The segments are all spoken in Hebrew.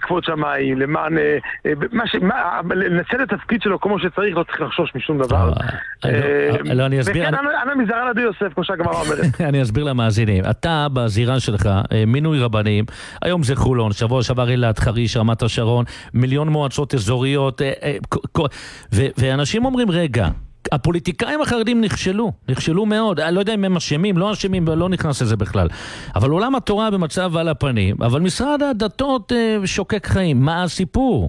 כבוד שמיים, למען לנצל את התפקיד שלו כמו שצריך, לא צריך לחשוש משום דבר. לא, אני אסביר. וכן, אנא מזרע לידי יוסף, כמו שהגמרא אומרת. אני אסביר למאזינים. אתה בזירה שלך, מינוי רבנים, היום זה חולון, שבוע שעבר אילת, חריש, רמת השרון, מיליון מועצות אזוריות, ואנשים אומרים, רגע, הפוליטיקאים החרדים נכשלו מאוד, אני לא יודע אם הם אשמים, לא אשמים, ולא נכנס לזה בכלל. אבל עולם התורה במצב על הפנים, אבל משרד הדתות שוקק חיים, מה הסיפור?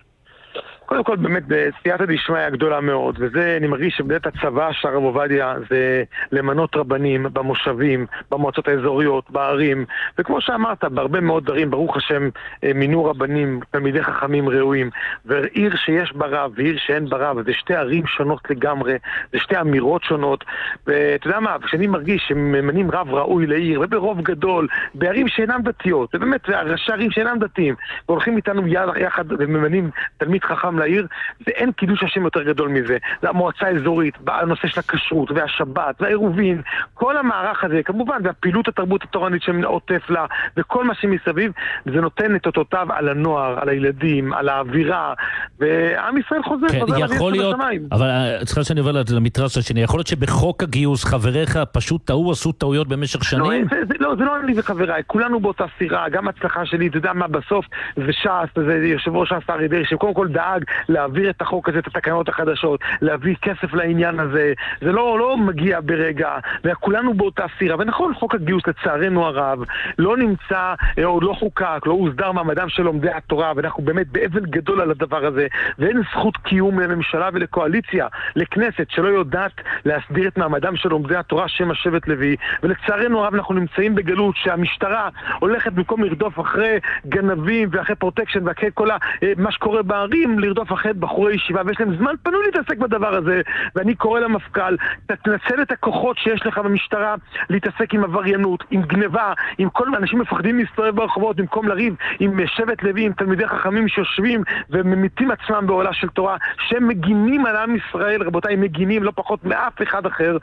קודם כל, באמת, סייעתא דשמיא הגדולה מאוד, וזה, אני מרגיש שבדעת הצבא של הרב עובדיה זה למנות רבנים במושבים, במועצות האזוריות, בערים, וכמו שאמרת, בהרבה מאוד דברים, ברוך השם, מינו רבנים, תלמידי חכמים ראויים, ועיר שיש בה רב, ועיר שאין בה רב, זה שתי ערים שונות לגמרי, זה שתי אמירות שונות, ואתה יודע מה, כשאני מרגיש שממנים רב ראוי לעיר, וברוב גדול, בערים שאינם דתיות, ובאמת, ראשי ערים שאינם דתיים, והולכים איתנו יחד וממנים תלמיד חכם לעיר, זה אין קידוש השם יותר גדול מזה. זה המועצה האזורית, הנושא של הכשרות והשבת והעירובין, כל המערך הזה, כמובן, והפעילות התרבות התורנית שעוטף לה, וכל מה שמסביב, זה נותן את אותותיו על הנוער, על הילדים, על האווירה, ועם ישראל חוזר, כן, יכול להיות, אבל צריכה שאני עובר למתרס השני, יכול להיות שבחוק הגיוס חבריך פשוט עשו טעויות במשך שנים? לא, זה לא אני וחבריי, כולנו באותה סירה, גם הצלחה שלי, אתה יודע מה, בסוף זה ש"ס, זה יושב ראש ש"ס אריה דרעי, שקודם כל דאג להעביר את החוק הזה, את התקנות החדשות, להביא כסף לעניין הזה, זה לא מגיע ברגע, וכולנו באותה סירה, ונכון, חוק הגיוס לצערנו הרב, לא נמצא, או לא חוקק, לא הוסדר מעמדם של לומדי התורה, ואנחנו באמת באבל גדול על הדבר הזה, ואין זכות קיום לממשלה ולקואליציה, לכנסת, שלא יודעת להסדיר את מעמדם של לומדי התורה, שם השבט לוי, ולצערנו הרב אנחנו נמצאים בגלות שהמשטרה הולכת במקום לרדוף אחרי גנבים ואחרי פרוטקשן ואחרי כל מה שקורה בערים, לרדוף אחרי בחורי ישיבה, ויש להם זמן פנוי להתעסק בדבר הזה, ואני קורא למפכ"ל, תנצל את הכוחות שיש לך במשטרה להתעסק עם עבריינות, עם גניבה, עם כל אנשים מפחדים להסתובב ברחובות במקום לריב עם שבט לוי, עם תלמידי חכמים שיושבים וממיתים עצמם בעולה של תורה, שהם מגינים על עם ישראל, רבותיי, מגינים לא פחות מאף אחד אחר,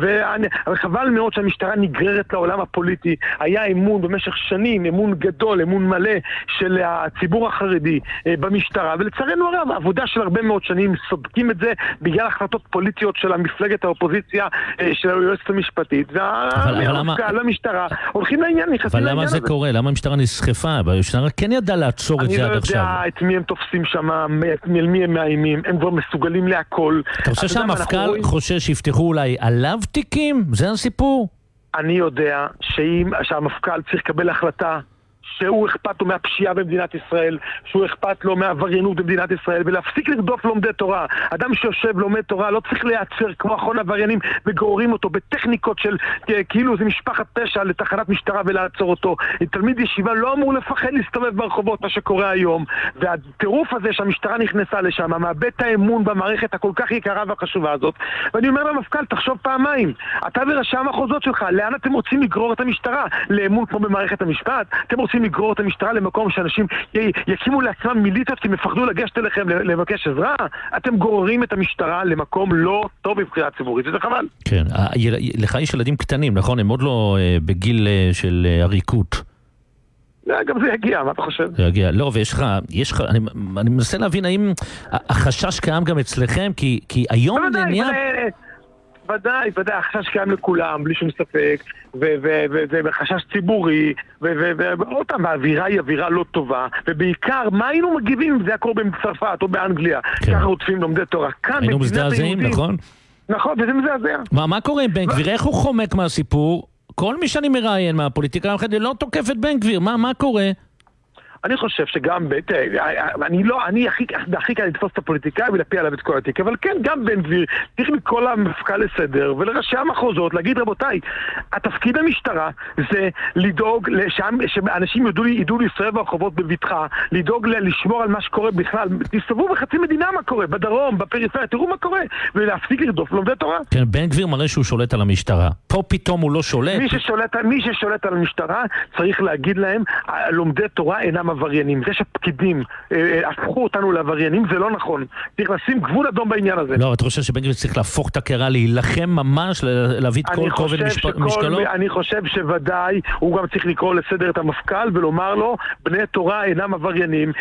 וחבל מאוד שהמשטרה נגררת לעולם הפוליטי. היה אמון במשך שנים, אמון גדול, אמון מלא של הציבור החרדי במשטרה, ולצערנו הרב, העבודה של הרבה מאוד שנים סודקים את זה בגלל החלטות פוליטיות של המפלגת האופוזיציה, של היועצת המשפטית, והמפכ"ל, המשטרה, הולכים לעניין, נכנסים לעניין הזה. אבל למה זה קורה? למה המשטרה נסחפה? המשטרה כן ידעה לעצור את זה עד עכשיו. אני לא יודע את מי הם תופסים שם, אל מי הם מאיימים, הם כבר מסוגלים להכל. אתה חושב שהמפכ"ל חושב שיפתחו אולי עליו תיקים? זה הסיפור? אני יודע שהמפכ"ל צריך לקבל החלטה שהוא אכפת לו מהפשיעה במדינת ישראל, שהוא אכפת לו מהעבריינות במדינת ישראל, ולהפסיק לרדוף לומדי תורה. אדם שיושב לומד תורה לא צריך להיעצר כמו אחרון עבריינים וגוררים אותו בטכניקות של כאילו זה משפחת פשע לתחנת משטרה ולעצור אותו. תלמיד ישיבה לא אמור לפחד להסתובב ברחובות, מה שקורה היום, והטירוף הזה שהמשטרה נכנסה לשם מאבד את האמון במערכת הכל כך יקרה והחשובה הזאת. ואני אומר למפכ"ל, תחשוב פעמיים, אתה וראשי המחוזות שלך, לאן אתם רוצים לגרור את המשטרה? לאמון כמו במערכת המשפט? אתם רוצים לגרור את המשטרה למקום שאנשים יקימו לעצמם מיליציות כי מפחדו לגשת אליכם לבקש עזרה? אתם גוררים את המשטרה למקום לא טוב בבחירה ציבורית, וזה חבל. כן, לך יש ילדים קטנים, נכון? הם עוד לא בגיל של עריקות. גם זה יגיע, מה אתה חושב? זה יגיע, לא, ויש לך, אני מנסה להבין האם החשש קיים גם אצלכם, כי היום זה נהיה... ודאי, החשש קיים לכולם, בלי שום ספק, וחשש ציבורי, ואותם, האווירה היא אווירה לא טובה, ובעיקר, מה היינו מגיבים אם זה היה קורה בצרפת או באנגליה? ככה רודפים לומדי תורה. היינו מזדעזעים, נכון? נכון, וזה מזעזע. מה קורה עם בן גביר? איך הוא חומק מהסיפור? כל מי שאני מראיין מהפוליטיקה לא תוקף את בן גביר, מה קורה? אני חושב שגם, אני הכי קל לתפוס את הפוליטיקאי ולהפיע עליו את כל התיק, אבל כן, גם בן גביר צריך מכל המפכ"ל לסדר ולראשי המחוזות להגיד, רבותיי, התפקיד המשטרה זה לדאוג שאנשים ידעו להסתובב ברחובות בבטחה, לדאוג לשמור על מה שקורה בכלל, תסתובבו בחצי מדינה מה קורה, בדרום, בפריפריה, תראו מה קורה, ולהפסיק לרדוף לומדי תורה. כן, בן גביר מראה שהוא שולט על המשטרה. פה פתאום הוא לא שולט. מי ששולט על המשטרה צריך להגיד להם, לומדי תורה אינם עבריינים. זה שפקידים הפכו אותנו לעבריינים, זה לא נכון. צריך לשים גבול אדום בעניין הזה. לא, אתה חושב שבן גביר צריך להפוך את הקערה, להילחם ממש, להביא את כל כובד משקלו? אני חושב שוודאי הוא גם צריך לקרוא לסדר את המפכ"ל ולומר לו, בני תורה אינם עבריינים.